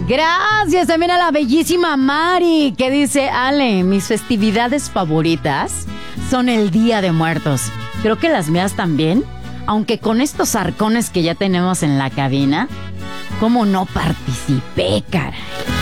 Gracias también a la bellísima Mari, que dice: Ale, mis festividades favoritas son el Día de Muertos. Creo que las mías también, aunque con estos arcones que ya tenemos en la cabina, ¿cómo no participé, caray?